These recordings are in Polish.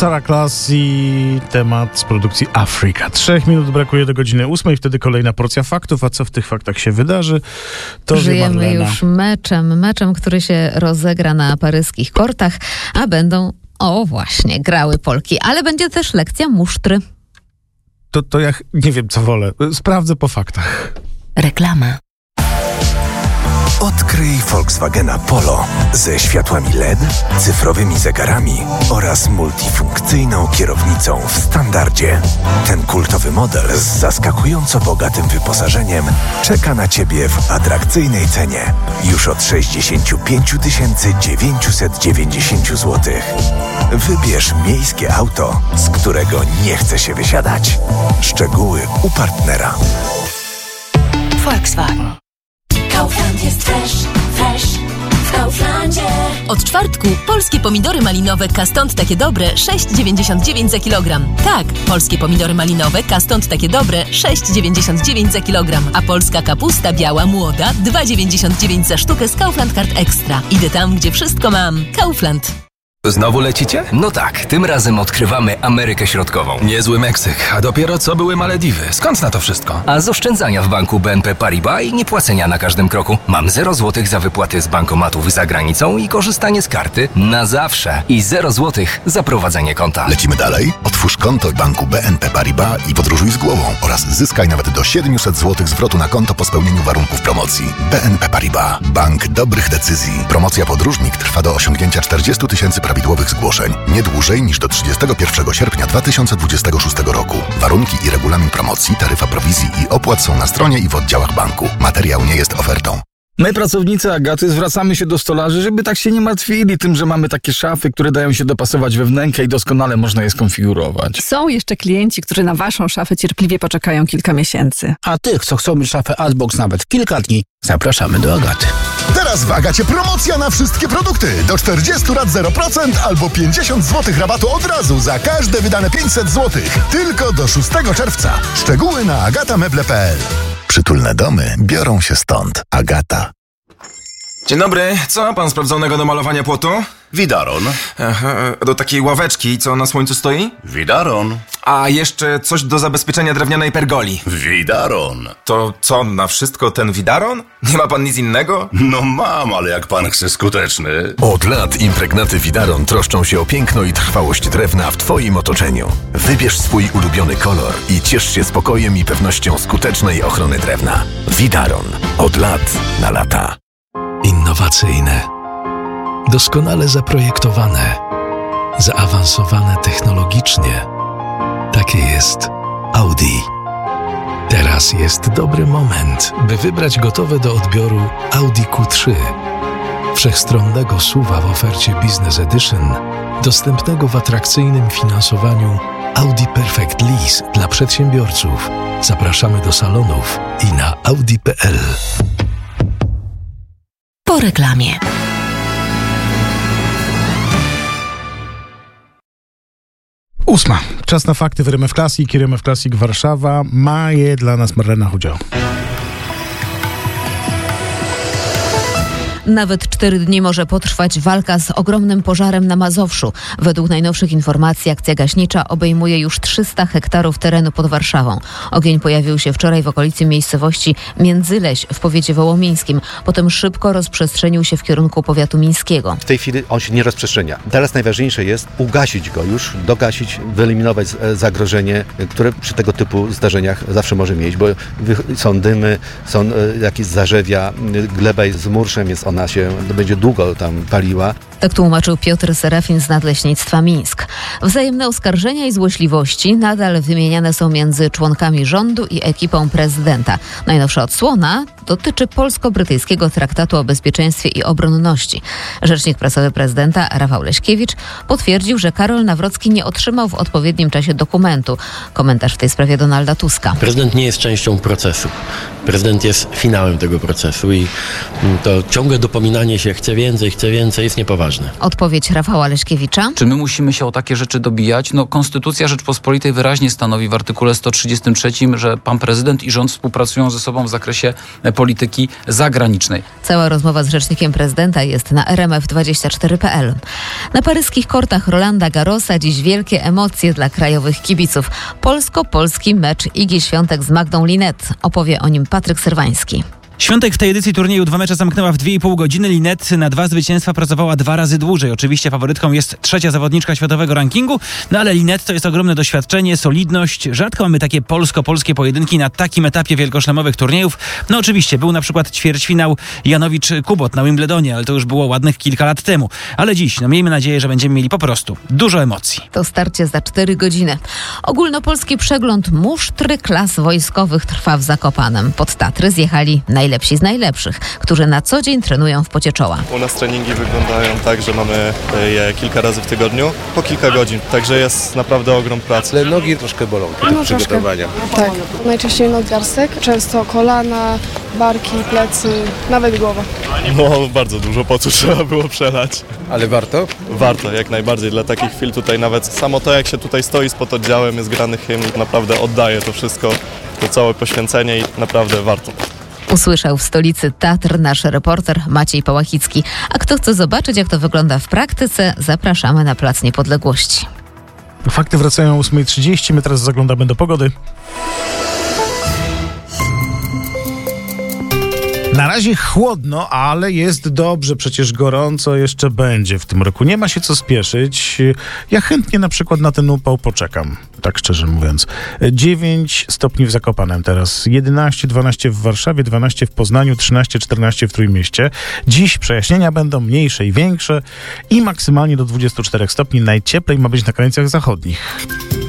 Sarah Class i temat z produkcji Africa. 3 minut brakuje do godziny 8, wtedy kolejna porcja faktów. A co w tych faktach się wydarzy, to żyjemy już meczem, który się rozegra na paryskich kortach, a będą, właśnie, grały Polki. Ale będzie też lekcja musztry. To ja nie wiem, co wolę. Sprawdzę po faktach. Reklama. Odkryj Volkswagena Polo ze światłami LED, cyfrowymi zegarami oraz multifunkcyjną kierownicą w standardzie. Ten kultowy model z zaskakująco bogatym wyposażeniem czeka na Ciebie w atrakcyjnej cenie już od 65 990 zł. Wybierz miejskie auto, z którego nie chce się wysiadać. Szczegóły u partnera. Volkswagen. Kaufland jest fresh w Kauflandzie. Od czwartku polskie pomidory malinowe Kastąd takie dobre 6,99 za kilogram. Tak, polskie pomidory malinowe Kastąd takie dobre 6,99 za kilogram. A polska kapusta biała młoda 2,99 za sztukę z Kaufland Card Extra. Idę tam, gdzie wszystko mam. Kaufland. Znowu lecicie? No tak, tym razem odkrywamy Amerykę Środkową. Niezły Meksyk, a dopiero co były Malediwy. Skąd na to wszystko? A z oszczędzania w banku BNP Paribas i niepłacenia na każdym kroku. Mam 0 zł za wypłaty z bankomatów za granicą i korzystanie z karty na zawsze. I 0 zł za prowadzenie konta. Lecimy dalej? Otwórz konto w banku BNP Paribas i podróżuj z głową oraz zyskaj nawet do 700 zł zwrotu na konto po spełnieniu warunków promocji. BNP Paribas. Bank dobrych decyzji. Promocja Podróżnik trwa do osiągnięcia 40 000 prawidłowych zgłoszeń. Nie dłużej niż do 31 sierpnia 2026 roku. Warunki i regulamin promocji, taryfa prowizji i opłat są na stronie i w oddziałach banku. Materiał nie jest ofertą. My, pracownicy Agaty, zwracamy się do stolarzy, żeby tak się nie martwili tym, że mamy takie szafy, które dają się dopasować we wnękę i doskonale można je skonfigurować. Są jeszcze klienci, którzy na waszą szafę cierpliwie poczekają kilka miesięcy. A tych, co chcą mieć szafę Adbox nawet kilka dni, zapraszamy do Agaty. Teraz w Agacie promocja na wszystkie produkty. Do 40 lat 0% albo 50 zł rabatu od razu za każde wydane 500 zł. Tylko do 6 czerwca. Szczegóły na agatameble.pl. Przytulne domy biorą się stąd. Agata. Dzień dobry, co ma pan sprawdzonego do malowania płotu? Widaron. Do takiej ławeczki, co na słońcu stoi? Widaron. A jeszcze coś do zabezpieczenia drewnianej pergoli. Widaron. To co, na wszystko ten widaron? Nie ma pan nic innego? No mam, ale jak pan chce skuteczny. Od lat impregnaty Widaron troszczą się o piękno i trwałość drewna w Twoim otoczeniu. Wybierz swój ulubiony kolor i ciesz się spokojem i pewnością skutecznej ochrony drewna. Widaron. Od lat na lata. Innowacyjne, doskonale zaprojektowane, zaawansowane technologicznie. Takie jest Audi. Teraz jest dobry moment, by wybrać gotowe do odbioru Audi Q3. Wszechstronnego SUV-a w ofercie Business Edition, dostępnego w atrakcyjnym finansowaniu Audi Perfect Lease dla przedsiębiorców. Zapraszamy do salonów i na audi.pl. Po reklamie. Ósma. Czas na fakty w RMF Classic. RMF Classic Warszawa. Ma je dla nas Marlena Chudzio. Nawet 4 dni może potrwać walka z ogromnym pożarem na Mazowszu. Według najnowszych informacji akcja gaśnicza obejmuje już 300 hektarów terenu pod Warszawą. Ogień pojawił się wczoraj w okolicy miejscowości Międzyleś w powiecie wołomińskim. Potem szybko rozprzestrzenił się w kierunku powiatu mińskiego. W tej chwili on się nie rozprzestrzenia. Teraz najważniejsze jest ugasić go już, dogasić, wyeliminować zagrożenie, które przy tego typu zdarzeniach zawsze może mieć, bo są dymy, są jakieś zarzewia, gleba jest z murszem, ona się będzie długo tam paliła. Tak tłumaczył Piotr Serafin z Nadleśnictwa Mińsk. Wzajemne oskarżenia i złośliwości nadal wymieniane są między członkami rządu i ekipą prezydenta. Najnowsza odsłona dotyczy polsko-brytyjskiego traktatu o bezpieczeństwie i obronności. Rzecznik prasowy prezydenta Rafał Leśkiewicz potwierdził, że Karol Nawrocki nie otrzymał w odpowiednim czasie dokumentu. Komentarz w tej sprawie Donalda Tuska. Prezydent nie jest częścią procesu. Prezydent jest finałem tego procesu i to ciągłe dopominanie się chce więcej jest niepoważne. Odpowiedź Rafała Leśkiewicza. Czy my musimy się o takie rzeczy dobijać? Konstytucja Rzeczpospolitej wyraźnie stanowi w artykule 133, że pan prezydent i rząd współpracują ze sobą w zakresie polityki zagranicznej. Cała rozmowa z rzecznikiem prezydenta jest na rmf24.pl. Na paryskich kortach Rolanda Garrosa dziś wielkie emocje dla krajowych kibiców. Polsko-polski mecz Igi Świątek z Magdą Linette. Opowie o nim Patryk Serwański. Świątek w tej edycji turnieju 2 mecze zamknęła w 2,5 godziny. Linette na 2 zwycięstwa pracowała 2 razy dłużej. Oczywiście faworytką jest 3. zawodniczka światowego rankingu, no ale Linette to jest ogromne doświadczenie, solidność. Rzadko mamy takie polsko-polskie pojedynki na takim etapie wielkoszlemowych turniejów. No oczywiście, był na przykład ćwierćfinał Janowicz-Kubot na Wimbledonie, ale to już było ładnych kilka lat temu. Ale dziś, miejmy nadzieję, że będziemy mieli po prostu dużo emocji. To starcie za 4 godziny. Ogólnopolski przegląd musztry klas wojskowych trwa w Zakopanem. Pod Tatry zjechali najlepsi z najlepszych, którzy na co dzień trenują w pocie czoła. U nas treningi wyglądają tak, że mamy je kilka razy w tygodniu, po kilka godzin, także jest naprawdę ogrom pracy. Ale nogi troszkę bolą po przygotowania. Tak, najczęściej nadgarstek, często kolana, barki, plecy, nawet głowa. No, bardzo dużo potu trzeba było przelać. Ale warto? Warto, jak najbardziej. Dla takich chwil tutaj nawet samo to, jak się tutaj stoi z pododdziałem, jest grany hymn, naprawdę oddaje to wszystko, to całe poświęcenie i naprawdę warto. Usłyszał w stolicy Tatr nasz reporter Maciej Pałachicki. A kto chce zobaczyć, jak to wygląda w praktyce, zapraszamy na Plac Niepodległości. Fakty wracają o 8:30. My teraz zaglądamy do pogody. Na razie chłodno, ale jest dobrze, przecież gorąco jeszcze będzie w tym roku. Nie ma się co spieszyć. Ja chętnie na przykład na ten upał poczekam, tak szczerze mówiąc. 9 stopni w Zakopanem teraz, 11, 12 w Warszawie, 12 w Poznaniu, 13, 14 w Trójmieście. Dziś przejaśnienia będą mniejsze i większe i maksymalnie do 24 stopni. Najcieplej ma być na krańcach zachodnich.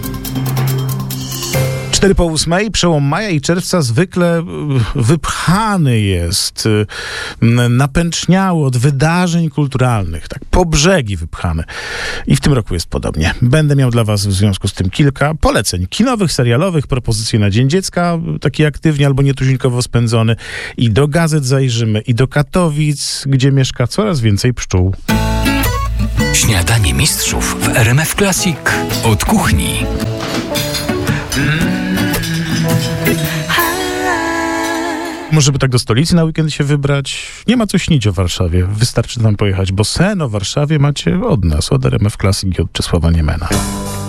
7:04, przełom maja i czerwca zwykle wypchany jest, napęczniały od wydarzeń kulturalnych, tak, po brzegi wypchany. I w tym roku jest podobnie. Będę miał dla was w związku z tym kilka poleceń kinowych, serialowych, propozycji na Dzień Dziecka, taki aktywnie albo nietuzinkowo spędzony. I do gazet zajrzymy, i do Katowic, gdzie mieszka coraz więcej pszczół. Śniadanie mistrzów w RMF Classic od kuchni. Może by tak do stolicy na weekend się wybrać? Nie ma co śnić o Warszawie. Wystarczy tam pojechać, bo sen o Warszawie macie od nas, od RMF Classic i od Czesława Niemena.